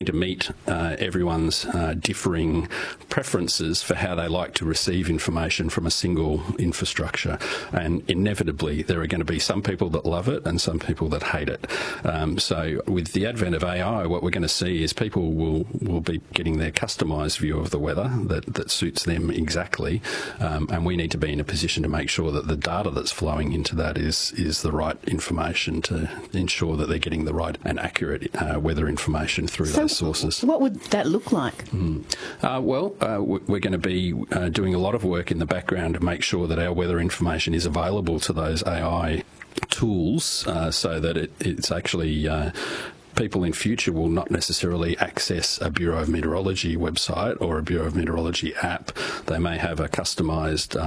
to meet everyone's differing preferences for how they like to receive information from a single infrastructure. And inevitably, there are going to be some people that love it and some people that hate it. So with the advent of AI, what we're going to see is people will be getting their customised view of the weather that suits them exactly. And we need to be in a position to make sure that the data that's flowing into that is the right information to ensure that they're getting the right and accurate weather information through those sources. What would that look like? We're going to be doing a lot of work in the background to make sure that our weather information is available to those AI tools so that it's actually... people in future will not necessarily access a Bureau of Meteorology website or a Bureau of Meteorology app. They may have a customised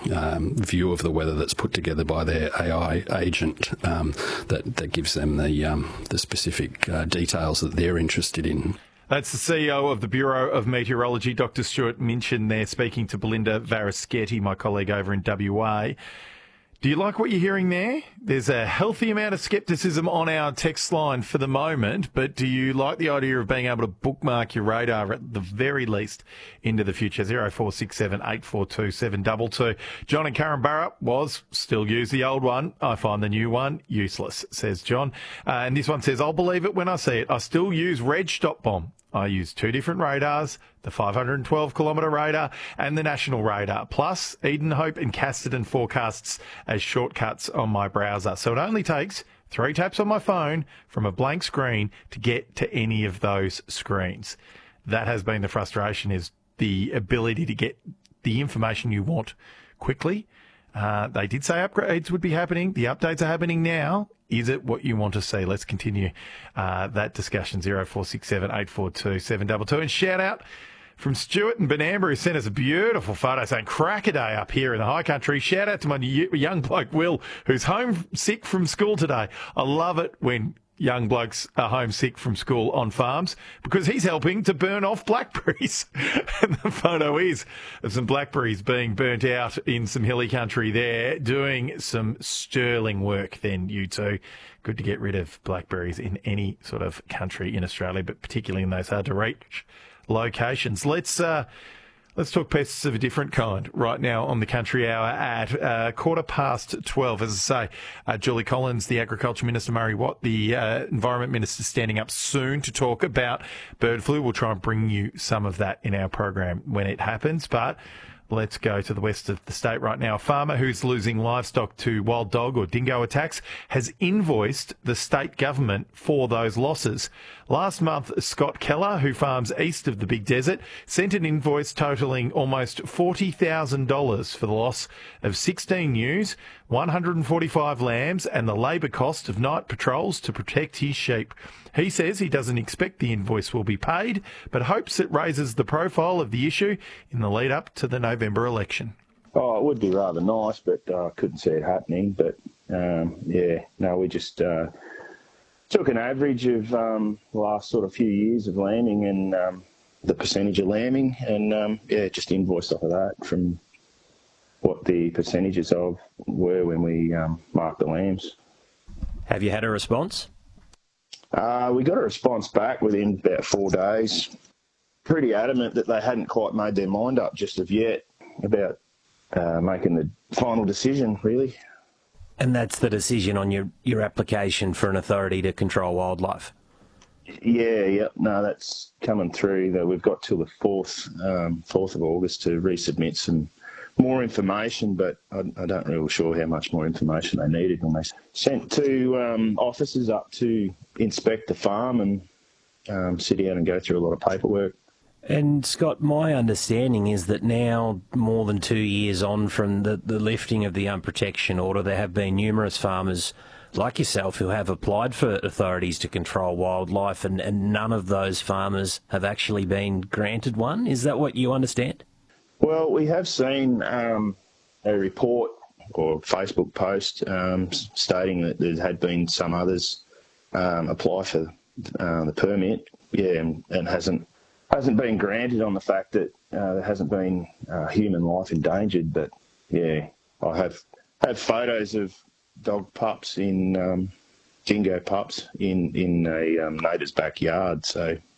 view of the weather that's put together by their AI agent that gives them the specific details that they're interested in. That's the CEO of the Bureau of Meteorology, Dr. Stuart Minchin there, speaking to Belinda Varaschetti, my colleague over in WA. Do you like what you're hearing there? There's a healthy amount of scepticism on our text line for the moment, but do you like the idea of being able to bookmark your radar at the very least into the future? 0467 842 722. John and Karen Barra still use the old one. I find the new one useless, says John. And this one says, I'll believe it when I see it. I still use Reg Stop Bomb. I use two different radars, the 512-kilometre radar and the national radar, plus Eden Hope and Casterton forecasts as shortcuts on my browser. So it only takes 3 taps on my phone from a blank screen to get to any of those screens. That has been the frustration, is the ability to get the information you want quickly. They did say upgrades would be happening. The updates are happening now. Is it what you want to see? Let's continue that discussion. 0467 842 722. And shout out from Stuart and Benambra, who sent us a beautiful photo saying crack a day up here in the high country. Shout out to my young bloke Will, who's homesick from school today. I love it when young blokes are homesick from school on farms because he's helping to burn off blackberries. And the photo is of some blackberries being burnt out in some hilly country there, doing some sterling work then, you two. Good to get rid of blackberries in any sort of country in Australia, but particularly in those hard-to-reach locations. Let's talk pests of a different kind right now on the Country Hour at 12:15. As I say, Julie Collins, the Agriculture Minister, Murray Watt, the Environment Minister, standing up soon to talk about bird flu. We'll try and bring you some of that in our program when it happens, but let's go to the west of the state right now. A farmer who's losing livestock to wild dog or dingo attacks has invoiced the state government for those losses. Last month, Scott Keller, who farms east of the Big Desert, sent an invoice totalling almost $40,000 for the loss of 16 ewes, 145 lambs and the labour cost of night patrols to protect his sheep. He says he doesn't expect the invoice will be paid, but hopes it raises the profile of the issue in the lead up to the November election. Oh, it would be rather nice, but I couldn't see it happening. But, we just took an average of the last sort of few years of lambing and the percentage of lambing and, just invoiced off of that from what the percentages of were when we marked the lambs. Have you had a response? We got a response back within about 4 days. Pretty adamant that they hadn't quite made their mind up just of yet about making the final decision, really. And that's the decision on your application for an authority to control wildlife? Yeah. No, that's coming through. We've got till the 4th of August to resubmit some more information, but I don't really sure how much more information they needed when they sent 2 officers up to inspect the farm and sit down and go through a lot of paperwork. And Scott, my understanding is that now, more than 2 years on from the lifting of the unprotection order, there have been numerous farmers like yourself who have applied for authorities to control wildlife, and none of those farmers have actually been granted one. Is that what you understand? Well, we have seen a report or Facebook post stating that there had been some others apply for the permit, and hasn't been granted on the fact that there hasn't been human life endangered. But I have photos of dog pups dingo pups in a neighbour's backyard. So